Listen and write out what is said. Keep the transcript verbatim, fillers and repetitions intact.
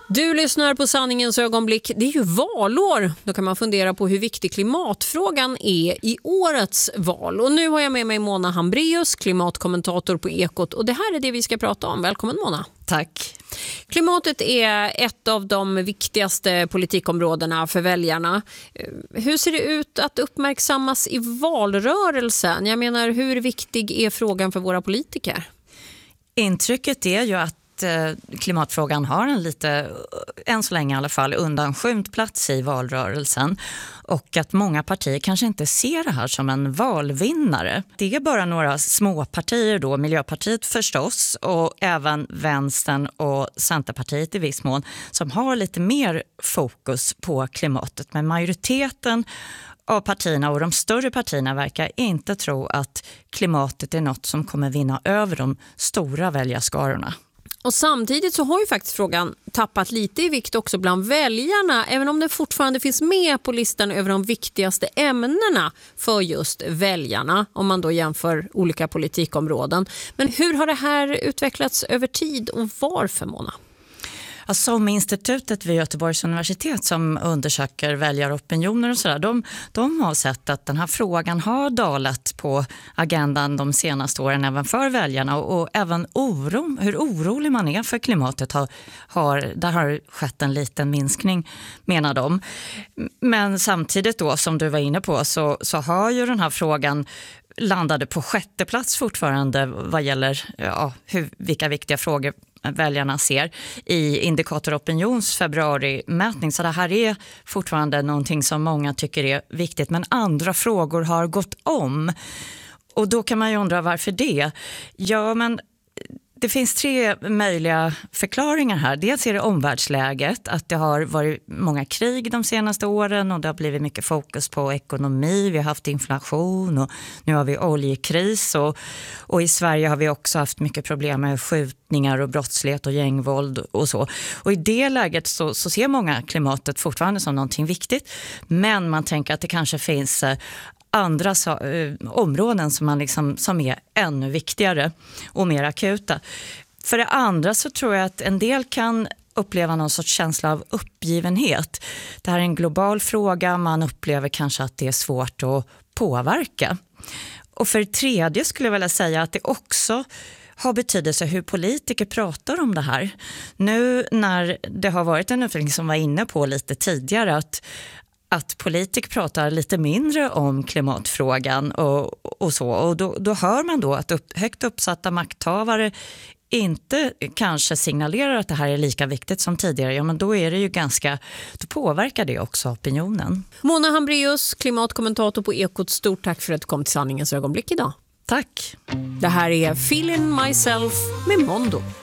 Du lyssnar på Sanningens ögonblick. Det är ju valår. Då kan man fundera på hur viktig klimatfrågan är i årets val. Och nu har jag med mig Mona Hambraeus, klimatkommentator på Ekot. Och det här är det vi ska prata om. Välkommen Mona. Tack. Klimatet är ett av de viktigaste politikområdena för väljarna. Hur ser det ut att uppmärksammas i valrörelsen? Jag menar, hur viktig är frågan för våra politiker? Intrycket är ju att klimatfrågan har en lite, än så länge i alla fall, undanskymt plats i valrörelsen och att många partier kanske inte ser det här som en valvinnare. Det är bara några små partier då, Miljöpartiet förstås och även Vänstern och Centerpartiet i viss mån, som har lite mer fokus på klimatet. Men majoriteten av partierna och de större partierna verkar inte tro att klimatet är något som kommer vinna över de stora väljarskarorna. Och samtidigt så har ju faktiskt frågan tappat lite i vikt också bland väljarna, även om det fortfarande finns med på listan över de viktigaste ämnena för just väljarna, om man då jämför olika politikområden. Men hur har det här utvecklats över tid och varför, Mona? Som institutet vid Göteborgs universitet som undersöker väljaropinioner och sådär, de, de har sett att den här frågan har dalat på agendan de senaste åren även för väljarna och, och även oro, hur orolig man är för klimatet har, har, där har skett en liten minskning menar de. Men samtidigt då som du var inne på så, så har ju den här frågan landade på sjätte plats fortfarande vad gäller ja, hur, vilka viktiga frågor väljarna ser i Indikator Opinions februarimätning. Så det här är fortfarande någonting som många tycker är viktigt, men andra frågor har gått om. Och då kan man ju undra varför det. Ja, men det finns tre möjliga förklaringar här. Dels är det omvärldsläget, att det har varit många krig de senaste åren och det har blivit mycket fokus på ekonomi. Vi har haft inflation och nu har vi oljekris och, och i Sverige har vi också haft mycket problem med skjutningar och brottslighet och gängvåld och så. Och i det läget så, så ser många klimatet fortfarande som någonting viktigt, men man tänker att det kanske finns andra så, eh, områden som, man liksom, som är ännu viktigare och mer akuta. För det andra så tror jag att en del kan uppleva någon sorts känsla av uppgivenhet. Det här är en global fråga, man upplever kanske att det är svårt att påverka. Och för det tredje skulle jag vilja säga att det också har betydelse hur politiker pratar om det här. Nu när det har varit en utveckling som var inne på lite tidigare att att politik pratar lite mindre om klimatfrågan och, och så. Och då, då hör man då att upp, högt uppsatta makthavare inte kanske signalerar att det här är lika viktigt som tidigare. Ja, men då är det ju ganska, då påverkar det också opinionen. Mona Hambraeus, klimatkommentator på Ekot. Stort tack för att du kom till Sanningens ögonblick idag. Tack. Det här är Feeling Myself med Mondo.